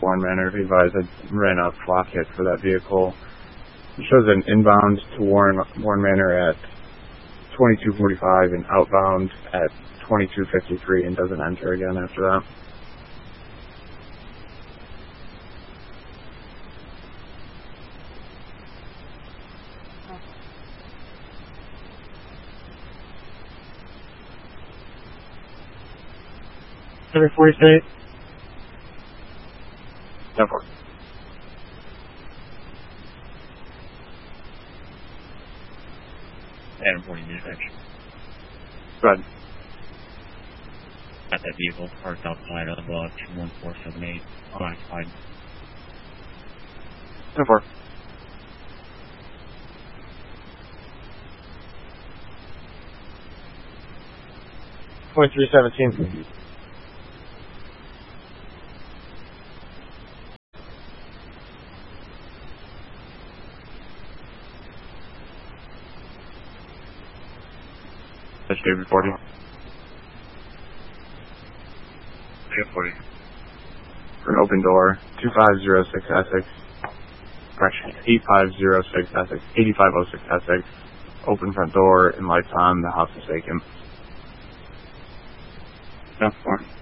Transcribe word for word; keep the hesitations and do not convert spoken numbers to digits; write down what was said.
Warren Manor. Be advised, I ran a flock hit for that vehicle. It shows an inbound to Warren, Warren Manor at twenty-two forty-five and outbound at twenty-two fifty-three and doesn't enter again after that. Number forty-eight. ten four. Adam forty minutes action. Go ahead. Got that vehicle parked outside of uh, two one four seven eight, unoccupied. ten four. twenty-three seventeen. That's David forty. David forty. For an open door, two five zero six Essex. Correction, eight five zero six Essex, eighty-five oh six Essex. Open front door and lights on, the house is vacant. ten four.